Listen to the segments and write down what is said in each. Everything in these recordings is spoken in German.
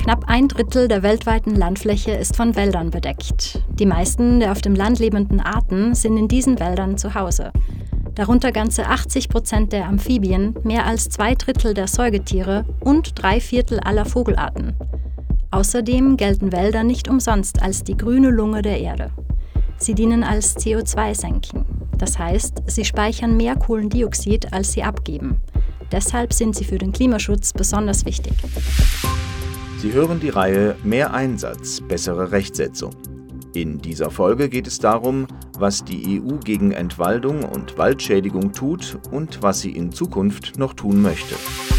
Knapp 1/3 der weltweiten Landfläche ist von Wäldern bedeckt. Die meisten der auf dem Land lebenden Arten sind in diesen Wäldern zu Hause. Darunter ganze 80% der Amphibien, mehr als 2/3 der Säugetiere und 3/4 aller Vogelarten. Außerdem gelten Wälder nicht umsonst als die grüne Lunge der Erde. Sie dienen als CO2-Senken. Das heißt, sie speichern mehr Kohlendioxid, als sie abgeben. Deshalb sind sie für den Klimaschutz besonders wichtig. Sie hören die Reihe Mehr Einsatz, bessere Rechtsetzung. In dieser Folge geht es darum, was die EU gegen Entwaldung und Waldschädigung tut und was sie in Zukunft noch tun möchte.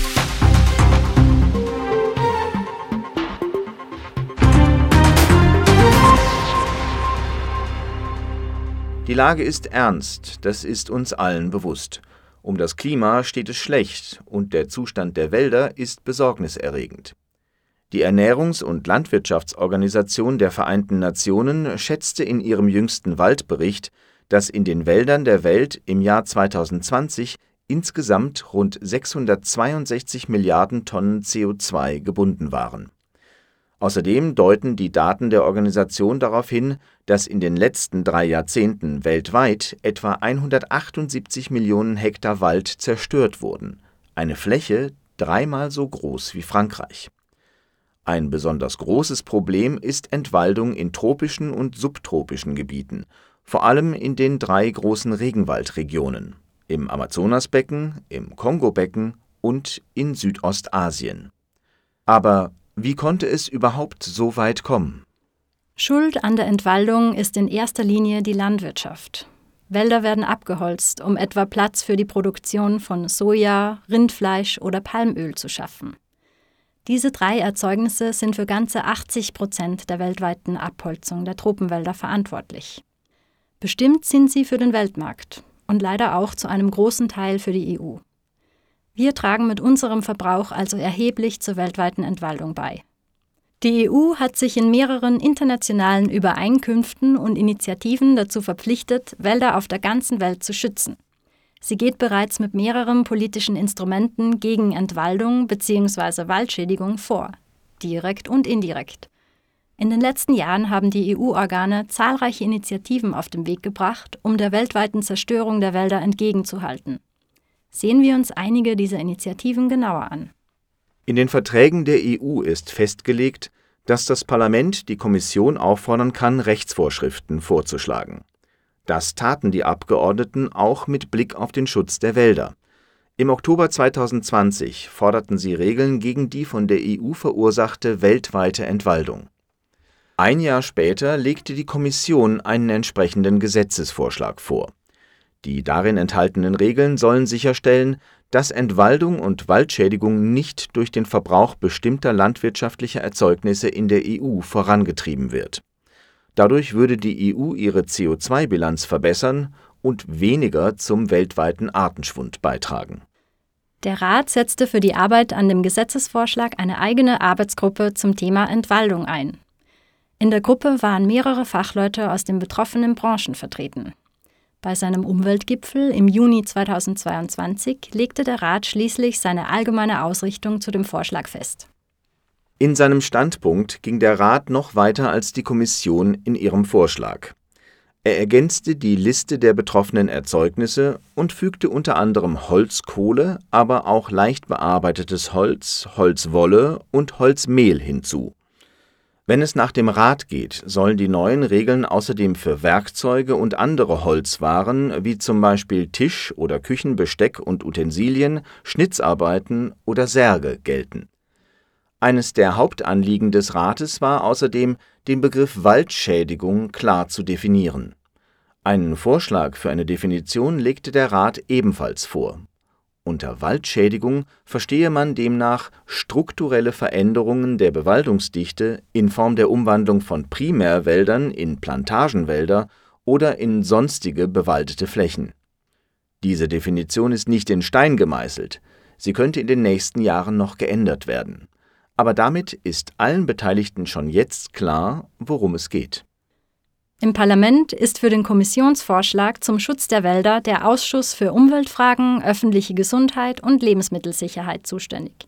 Die Lage ist ernst, das ist uns allen bewusst. Um das Klima steht es schlecht und der Zustand der Wälder ist besorgniserregend. Die Ernährungs- und Landwirtschaftsorganisation der Vereinten Nationen schätzte in ihrem jüngsten Waldbericht, dass in den Wäldern der Welt im Jahr 2020 insgesamt rund 662 Milliarden Tonnen CO2 gebunden waren. Außerdem deuten die Daten der Organisation darauf hin, dass in den letzten 3 Jahrzehnten weltweit etwa 178 Millionen Hektar Wald zerstört wurden, eine Fläche 3-mal so groß wie Frankreich. Ein besonders großes Problem ist Entwaldung in tropischen und subtropischen Gebieten, vor allem in den 3 großen Regenwaldregionen, im Amazonasbecken, im Kongobecken und in Südostasien. Aber wie konnte es überhaupt so weit kommen? Schuld an der Entwaldung ist in erster Linie die Landwirtschaft. Wälder werden abgeholzt, um etwa Platz für die Produktion von Soja, Rindfleisch oder Palmöl zu schaffen. Diese 3 Erzeugnisse sind für ganze 80% der weltweiten Abholzung der Tropenwälder verantwortlich. Bestimmt sind sie für den Weltmarkt und leider auch zu einem großen Teil für die EU. Wir tragen mit unserem Verbrauch also erheblich zur weltweiten Entwaldung bei. Die EU hat sich in mehreren internationalen Übereinkünften und Initiativen dazu verpflichtet, Wälder auf der ganzen Welt zu schützen. Sie geht bereits mit mehreren politischen Instrumenten gegen Entwaldung bzw. Waldschädigung vor, direkt und indirekt. In den letzten Jahren haben die EU-Organe zahlreiche Initiativen auf den Weg gebracht, um der weltweiten Zerstörung der Wälder entgegenzuhalten. Sehen wir uns einige dieser Initiativen genauer an. In den Verträgen der EU ist festgelegt, dass das Parlament die Kommission auffordern kann, Rechtsvorschriften vorzuschlagen. Das taten die Abgeordneten auch mit Blick auf den Schutz der Wälder. Im Oktober 2020 forderten sie Regeln gegen die von der EU verursachte weltweite Entwaldung. Ein Jahr später legte die Kommission einen entsprechenden Gesetzesvorschlag vor. Die darin enthaltenen Regeln sollen sicherstellen, dass Entwaldung und Waldschädigung nicht durch den Verbrauch bestimmter landwirtschaftlicher Erzeugnisse in der EU vorangetrieben wird. Dadurch würde die EU ihre CO2-Bilanz verbessern und weniger zum weltweiten Artenschwund beitragen. Der Rat setzte für die Arbeit an dem Gesetzesvorschlag eine eigene Arbeitsgruppe zum Thema Entwaldung ein. In der Gruppe waren mehrere Fachleute aus den betroffenen Branchen vertreten. Bei seinem Umweltgipfel im Juni 2022 legte der Rat schließlich seine allgemeine Ausrichtung zu dem Vorschlag fest. In seinem Standpunkt ging der Rat noch weiter als die Kommission in ihrem Vorschlag. Er ergänzte die Liste der betroffenen Erzeugnisse und fügte unter anderem Holzkohle, aber auch leicht bearbeitetes Holz, Holzwolle und Holzmehl hinzu. Wenn es nach dem Rat geht, sollen die neuen Regeln außerdem für Werkzeuge und andere Holzwaren, wie zum Beispiel Tisch- oder Küchenbesteck und Utensilien, Schnitzarbeiten oder Särge gelten. Eines der Hauptanliegen des Rates war außerdem, den Begriff Waldschädigung klar zu definieren. Einen Vorschlag für eine Definition legte der Rat ebenfalls vor. Unter Waldschädigung verstehe man demnach strukturelle Veränderungen der Bewaldungsdichte in Form der Umwandlung von Primärwäldern in Plantagenwälder oder in sonstige bewaldete Flächen. Diese Definition ist nicht in Stein gemeißelt, sie könnte in den nächsten Jahren noch geändert werden. Aber damit ist allen Beteiligten schon jetzt klar, worum es geht. Im Parlament ist für den Kommissionsvorschlag zum Schutz der Wälder der Ausschuss für Umweltfragen, öffentliche Gesundheit und Lebensmittelsicherheit zuständig.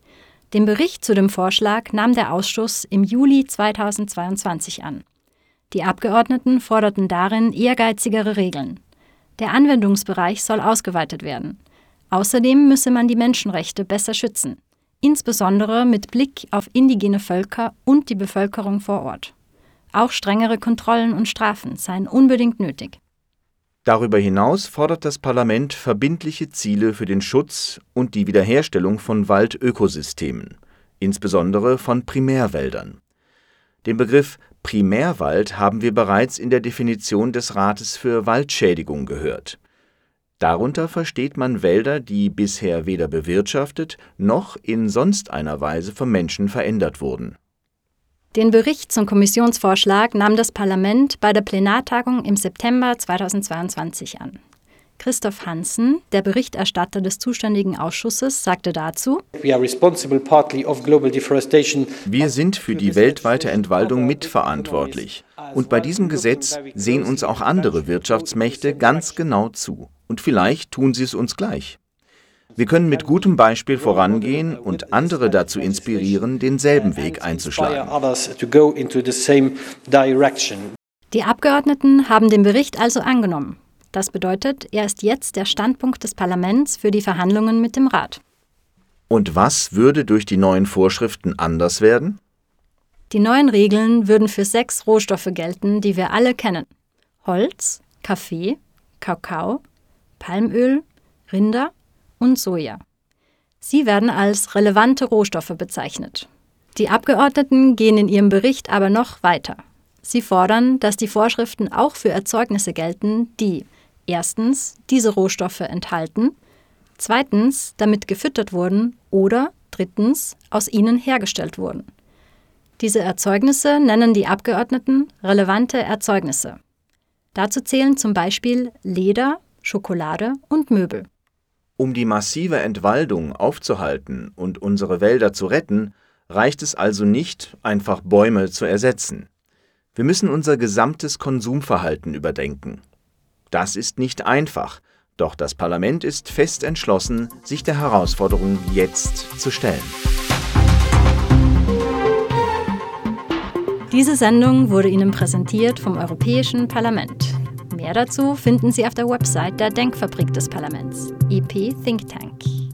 Den Bericht zu dem Vorschlag nahm der Ausschuss im Juli 2022 an. Die Abgeordneten forderten darin ehrgeizigere Regeln. Der Anwendungsbereich soll ausgeweitet werden. Außerdem müsse man die Menschenrechte besser schützen, insbesondere mit Blick auf indigene Völker und die Bevölkerung vor Ort. Auch strengere Kontrollen und Strafen seien unbedingt nötig. Darüber hinaus fordert das Parlament verbindliche Ziele für den Schutz und die Wiederherstellung von Waldökosystemen, insbesondere von Primärwäldern. Den Begriff Primärwald haben wir bereits in der Definition des Rates für Waldschädigung gehört. Darunter versteht man Wälder, die bisher weder bewirtschaftet noch in sonst einer Weise vom Menschen verändert wurden. Den Bericht zum Kommissionsvorschlag nahm das Parlament bei der Plenartagung im September 2022 an. Christoph Hansen, der Berichterstatter des zuständigen Ausschusses, sagte dazu: Wir sind für die weltweite Entwaldung mitverantwortlich. Und bei diesem Gesetz sehen uns auch andere Wirtschaftsmächte ganz genau zu. Und vielleicht tun sie es uns gleich. Wir können mit gutem Beispiel vorangehen und andere dazu inspirieren, denselben Weg einzuschlagen. Die Abgeordneten haben den Bericht also angenommen. Das bedeutet, er ist jetzt der Standpunkt des Parlaments für die Verhandlungen mit dem Rat. Und was würde durch die neuen Vorschriften anders werden? Die neuen Regeln würden für 6 Rohstoffe gelten, die wir alle kennen: Holz, Kaffee, Kakao, Palmöl, Rinder und Soja. Sie werden als relevante Rohstoffe bezeichnet. Die Abgeordneten gehen in ihrem Bericht aber noch weiter. Sie fordern, dass die Vorschriften auch für Erzeugnisse gelten, die erstens diese Rohstoffe enthalten, zweitens damit gefüttert wurden oder drittens aus ihnen hergestellt wurden. Diese Erzeugnisse nennen die Abgeordneten relevante Erzeugnisse. Dazu zählen zum Beispiel Leder, Schokolade und Möbel. Um die massive Entwaldung aufzuhalten und unsere Wälder zu retten, reicht es also nicht, einfach Bäume zu ersetzen. Wir müssen unser gesamtes Konsumverhalten überdenken. Das ist nicht einfach, doch das Parlament ist fest entschlossen, sich der Herausforderung jetzt zu stellen. Diese Sendung wurde Ihnen präsentiert vom Europäischen Parlament. Mehr dazu finden Sie auf der Website der Denkfabrik des Parlaments, EP Think Tank.